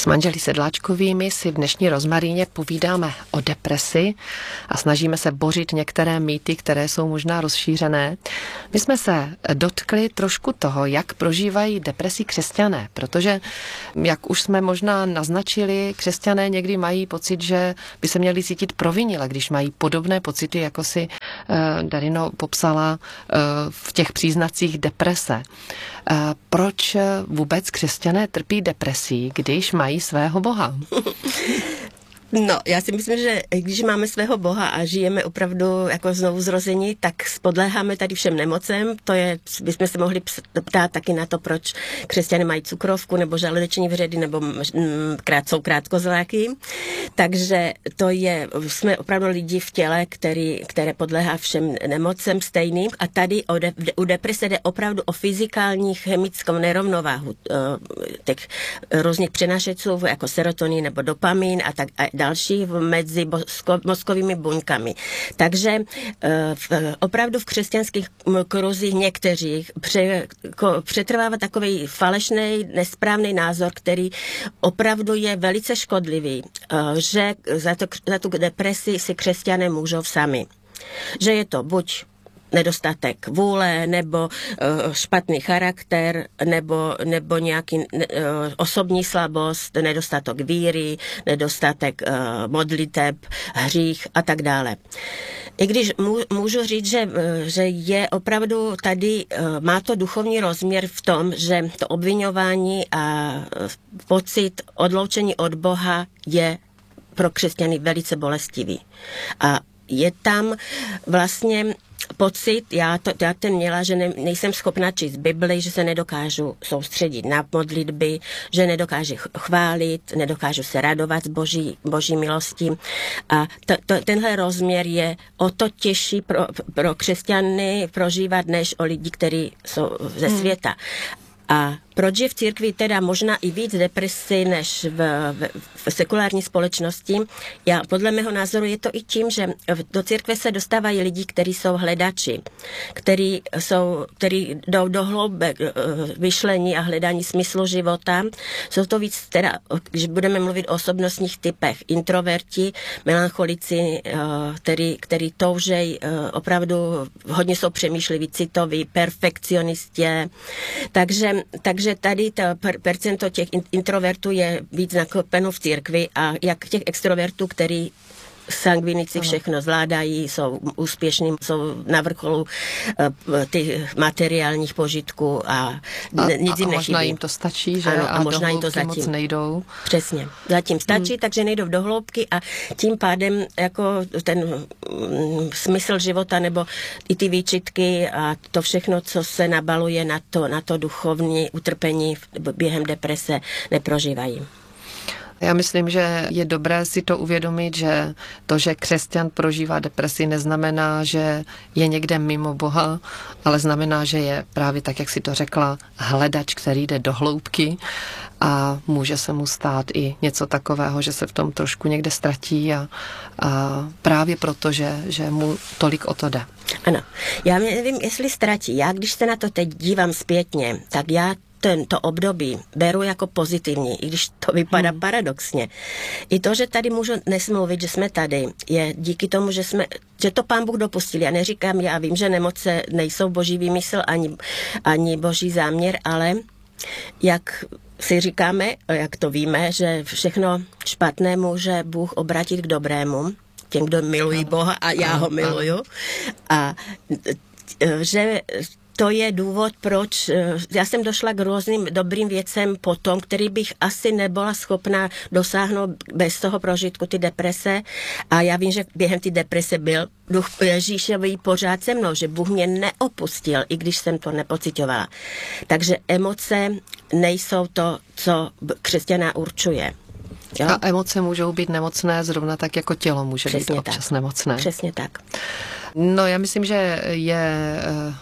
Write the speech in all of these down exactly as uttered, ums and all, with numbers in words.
S manželi Sedláčkovými si v dnešní Rozmaríně povídáme o depresi a snažíme se bořit některé mýty, které jsou možná rozšířené. My jsme se dotkli trošku toho, jak prožívají depresi křesťané, protože, jak už jsme možná naznačili, křesťané někdy mají pocit, že by se měli cítit provinile, když mají podobné pocity, jako si uh, Darino popsala uh, v těch příznacích deprese. Uh, proč vůbec křesťané trpí depresí, když mají svého Boha? No, já si myslím, že když máme svého Boha a žijeme opravdu jako znovu zrození, tak podléháme tady všem nemocem. To je, bychom se mohli ptát taky na to, proč křesťané mají cukrovku nebo žaludeční vředy nebo krát, jsou krátkozráky. Takže to je, jsme opravdu lidi v těle, který, které podléhá všem nemocem stejným. A tady o de, u deprese jde opravdu o fyzikální chemickou nerovnováhu těch různých přenášeců, jako serotonin nebo dopamin a tak a další mezi mozkovými buňkami. Takže v, opravdu v křesťanských kruzích některých pře, ko, přetrvává takový falešný, nesprávný názor, který opravdu je velice škodlivý, že za, to, za tu depresi si křesťané můžou sami. Že je to buď nedostatek vůle, nebo uh, špatný charakter, nebo, nebo nějaký uh, osobní slabost, nedostatek víry, nedostatek uh, modliteb, hřích a tak dále. I když můžu říct, že, že je opravdu tady, uh, má to duchovní rozměr v tom, že to obviňování a pocit odloučení od Boha je pro křesťany velice bolestivý. A je tam vlastně pocit, já, to, já ten měla, že ne, nejsem schopna číst Bibli, že se nedokážu soustředit na modlitby, že nedokážu chválit, nedokážu se radovat z boží, boží milosti. A to, to, tenhle rozměr je o to těžší pro, pro křesťany prožívat, než o lidi, kteří jsou ze světa. A proč je v církvi teda možná i víc depresí než v, v, v sekulární společnosti? Já, podle mého názoru je to i tím, že do církve se dostávají lidi, kteří jsou hledači, kteří jsou, kteří jdou do hloubek myšlení a hledání smyslu života. Jsou to víc, teda, když budeme mluvit o osobnostních typech, introverti, melancholici, který, který toužejí, opravdu hodně jsou přemýšliví, citoví, perfekcionistě. Takže, takže že tady to percento těch introvertů je víc nakopeno v církvi a jak těch extrovertů, který sangvinici všechno zvládají, jsou úspěšní, jsou na vrcholu uh, ty materiálních požitků a, a nic jim a nechybí. možná jim to stačí, že? Ano, a, a možná do jim to zatím moc nejdou. Přesně. Zatím stačí, hmm. takže nejdou do hloubky a tím pádem jako ten mm, smysl života nebo i ty výčitky a to všechno, co se nabaluje na to, na to duchovní utrpení během deprese, neprožívají. Já myslím, že je dobré si to uvědomit, že to, že křesťan prožívá depresi, neznamená, že je někde mimo Boha, ale znamená, že je právě tak, jak si to řekla, hledač, který jde do hloubky a může se mu stát i něco takového, že se v tom trošku někde ztratí a, a právě proto, že, že mu tolik o to jde. Ano, já nevím, jestli ztratí. Já, když se na to teď dívám zpětně, tak já tento období beru jako pozitivní, i když to vypadá hmm. paradoxně. I to, že tady můžu nesmluvit, že jsme tady, je díky tomu, že jsme, že to Pán Bůh dopustil. Já neříkám, já vím, že nemoce nejsou boží výmysl ani, ani boží záměr, ale jak si říkáme, jak to víme, že všechno špatné může Bůh obrátit k dobrému, těm, kdo milují Boha a já ho miluju. A že to je důvod, proč já jsem došla k různým dobrým věcem potom, který bych asi nebyla schopna dosáhnout bez toho prožitku ty deprese. A já vím, že během ty deprese byl duch Ježíšový pořád se mnou, že Bůh mě neopustil, i když jsem to nepocitovala. Takže emoce nejsou to, co křesťana určuje. Jo? A emoce můžou být nemocné zrovna tak, jako tělo může Přesně být občas tak. nemocné. Přesně tak. No, já myslím, že je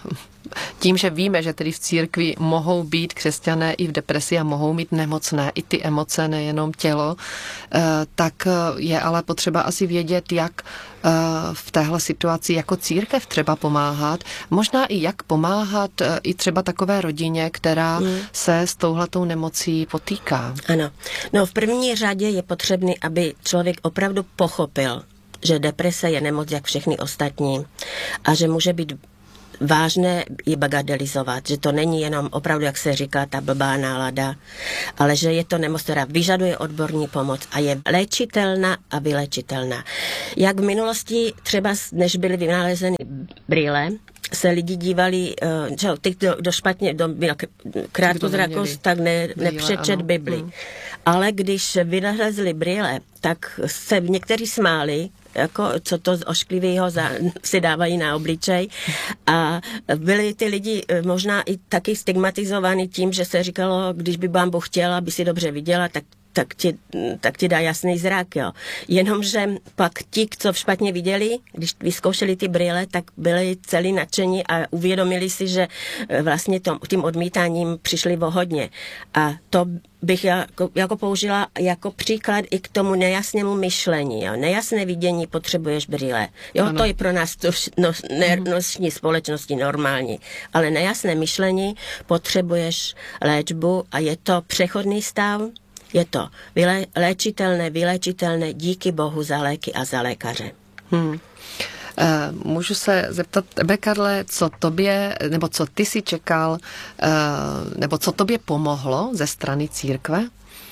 tím, že víme, že tedy v církvi mohou být křesťané i v depresi a mohou mít nemocné i ty emoce, nejenom tělo, tak je ale potřeba asi vědět, jak v téhle situaci jako církev třeba pomáhat. Možná i jak pomáhat i třeba takové rodině, která hmm. se s touhletou nemocí potýká. Ano. No v první řadě je potřebný, aby člověk opravdu pochopil, že deprese je nemoc jak všechny ostatní a že může být vážné ji bagatelizovat, že to není jenom opravdu, jak se říká, ta blbá nálada, ale že je to nemoc, která vyžaduje odborní pomoc a je léčitelná a vylečitelná. Jak v minulosti třeba, než byly vynalezeny brýle, se lidi dívali, že ty, kdo, kdo špatně, kdo měl krátkozrakost, tak ne, nepřečet Bibli. Hmm. Ale když vynalezli brýle, tak se někteří smáli, jako co to z ošklivého si dávají na obličej. A byli ty lidi možná i taky stigmatizovaní tím, že se říkalo, když by Pán Bůh chtěl, aby si dobře viděla, tak tak ti, tak ti dá jasný zrak, jo. Jenomže pak ti, co špatně viděli, když vyzkoušeli ty brýle, tak byli celý nadšení a uvědomili si, že vlastně tom, tím odmítáním přišli o hodně. A to bych jako, jako použila jako příklad i k tomu nejasnému myšlení. Jo. Nejasné vidění potřebuješ brýle. Jo, ano. To je pro nás to no, dnešní no, společnosti normální. Ale nejasné myšlení potřebuješ léčbu a je to přechodný stav. Je to vyle, léčitelné, vylečitelné, díky Bohu za léky a za lékaře. Hmm. E, můžu se zeptat tebe, Karle, co tobě, nebo co ty si čekal, e, nebo co tobě pomohlo ze strany církve?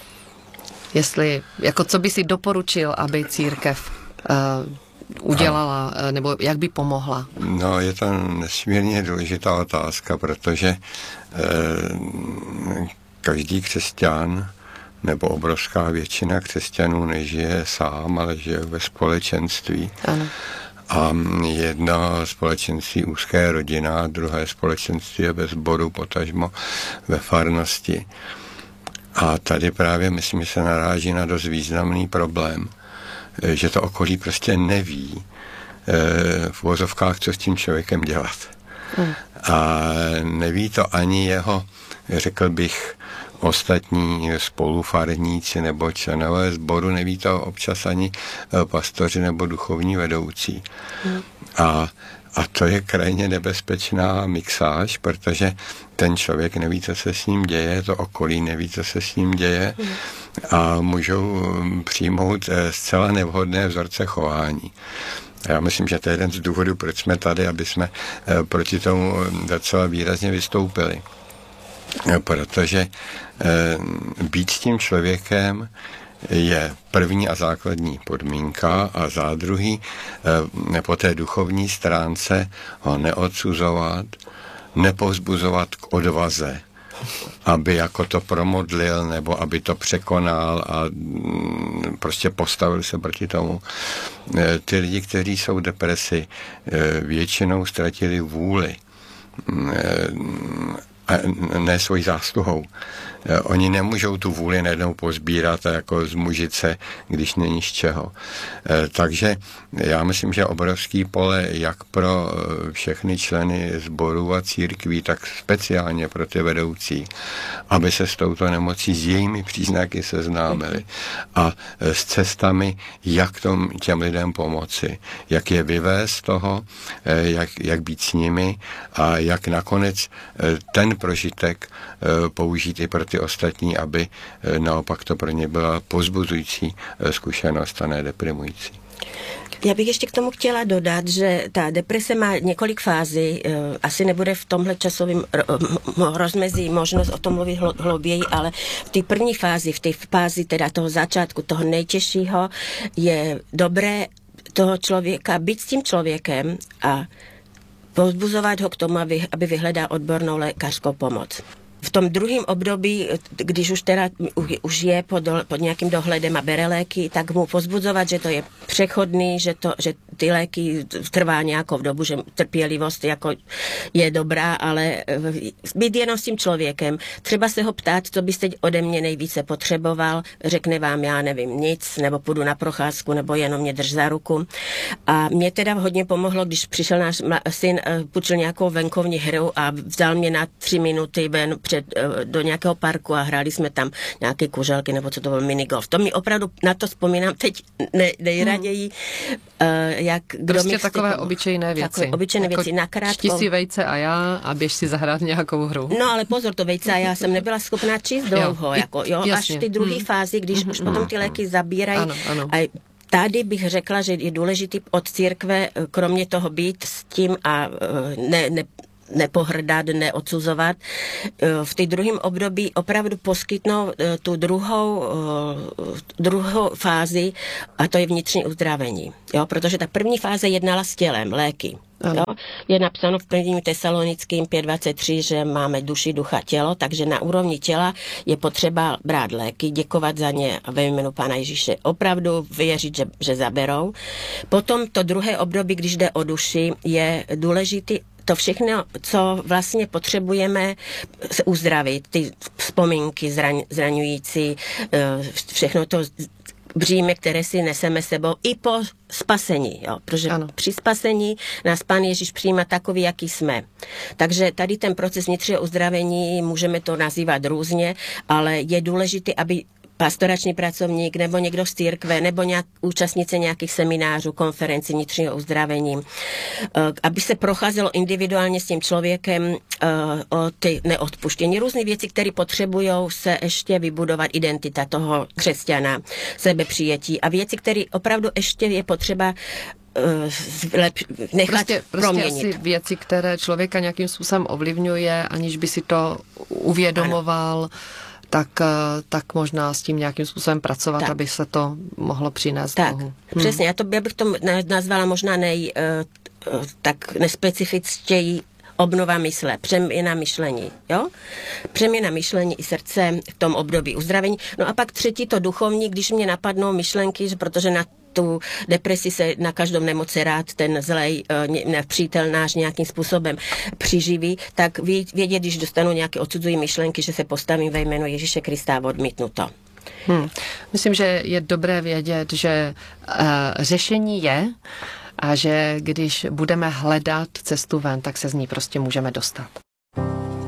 Jestli, jako co by si doporučil, aby církev e, udělala, no. nebo jak by pomohla? No, je to nesmírně důležitá otázka, protože e, každý křesťan nebo obrovská většina křesťanů nežije sám, ale žije ve společenství. Ano. A jedno společenství úzké rodina, druhé společenství je ve sboru, potažmo ve farnosti. A tady právě myslím, že se naráží na dost významný problém, že to okolí prostě neví v uvozovkách, co s tím člověkem dělat. Hmm. A neví to ani jeho, řekl bych, ostatní spolufarníci nebo členové sboru, neví to občas ani pastoři nebo duchovní vedoucí. Hmm. A, a to je krajně nebezpečná mixáž, protože ten člověk neví, co se s ním děje, to okolí neví, co se s ním děje hmm. a můžou přijmout zcela nevhodné vzorce chování. Já myslím, že to je jeden z důvodů, proč jsme tady, aby jsme proti tomu docela výrazně vystoupili. Protože eh, být s tím člověkem je první a základní podmínka a za druhý eh, po té duchovní stránce ho neodsuzovat, nepovzbuzovat k odvaze, aby jako to promodlil nebo aby to překonal a mm, prostě postavil se proti tomu. Eh, ty lidi, kteří jsou v depresi, eh, většinou ztratili vůli. Eh, a ne svojí zásluhou. Oni nemůžou tu vůli najednou pozbírat a jako zmužit se, když není z čeho. Takže já myslím, že obrovský pole jak pro všechny členy sborů a církví, tak speciálně pro ty vedoucí, aby se s touto nemocí, s jejími příznaky seznámili a s cestami, jak tom, těm lidem pomoci, jak je vyvést z toho, jak, jak být s nimi a jak nakonec ten prožitek použít i pro ty ostatní, aby naopak to pro ně byla povzbuzující zkušenost a ne deprimující. Já bych ještě k tomu chtěla dodat, že ta deprese má několik fází. Asi nebude v tomhle časovém rozmezí možnost o tom mluvit hlouběji, ale v té první fázi, v té fázi teda toho začátku, toho nejtěžšího, je dobré toho člověka být s tím člověkem a povzbuzovat ho k tomu, aby, aby vyhledal odbornou lékařskou pomoc. V tom druhém období, když už teda už je pod, pod nějakým dohledem a bere léky, tak mu povzbuzovat, že to je přechodný, že, to, že ty léky trvá nějakou dobu, že trpělivost jako je dobrá, ale být jenom s tím člověkem. Třeba se ho ptát, co byste ode mě nejvíce potřeboval, řekne vám, já nevím nic, nebo půjdu na procházku, nebo jenom mě drž za ruku. A mě teda hodně pomohlo, když přišel náš syn, půjčil nějakou venkovní hru a vzal mě na tři minuty ven před, do nějakého parku a hráli jsme tam nějaké kuželky, nebo co to byl minigolf. To mi opravdu, na to vzpomínám teď ne, nejraději, hmm. uh, jak kdo prostě mi takové obyčejné věci. Takové obyčejné jako věci, nakrátko. Čti si vejce a já a běž si zahrát nějakou hru. No ale pozor, to vejce a já jsem nebyla schopná číst dlouho, jo, jako, jo, až v ty druhé hmm. fázi, když hmm. už potom ty léky zabírají. Ano, ano. A tady bych řekla, že je důležitý od církve, kromě toho být s tím a ne, ne nepohrdat, neodsuzovat. V té druhém období opravdu poskytnou tu druhou, druhou fázi a to je vnitřní uzdravení. Jo? Protože ta první fáze jednala s tělem, léky. Jo? Je napsáno v prvním Tesalonickým pět dvacet tři, že máme duši, ducha, tělo, takže na úrovni těla je potřeba brát léky, děkovat za ně ve jménu Pána Ježíše, opravdu věřit, že, že zaberou. Potom to druhé období, když jde o duši, je důležitý to všechno, co vlastně potřebujeme se uzdravit, ty vzpomínky zraň, zraňující, všechno to břímě, které si neseme sebou i po spasení, jo, protože ano. Při spasení nás Pán Ježíš přijímá takový, jaký jsme. Takže tady ten proces vnitřního uzdravení, můžeme to nazývat různě, ale je důležité, aby pastorační pracovník nebo někdo z církve nebo nějak, účastnice nějakých seminářů, konferencí vnitřního uzdravení, aby se procházelo individuálně s tím člověkem uh, o ty neodpuštění. Různé věci, které potřebují se ještě vybudovat, identita toho křesťana, sebepřijetí a věci, které opravdu ještě je potřeba Lep, nechat prostě, proměnit. Prostě asi věci, které člověka nějakým způsobem ovlivňuje, aniž by si to uvědomoval, ano. Tak, tak možná s tím nějakým způsobem pracovat, tak. Aby se to mohlo přinést. Tak, Bohu. Přesně, já, to, já bych to nazvala možná nej, uh, tak nespecifičtěji obnova mysle, přeměna myšlení, jo? Přeměna myšlení i srdce v tom období uzdravení. No a pak třetí to duchovní, když mě napadnou myšlenky, že protože na tu depresi se na každém nemoci rád ten zlej uh, přítel náš nějakým způsobem přiživí, tak vědět, když dostanu nějaké odsudzují myšlenky, že se postavím ve jménu Ježíše Krista a odmítnu to. Hmm. Myslím, že je dobré vědět, že uh, řešení je a že když budeme hledat cestu ven, tak se z ní prostě můžeme dostat.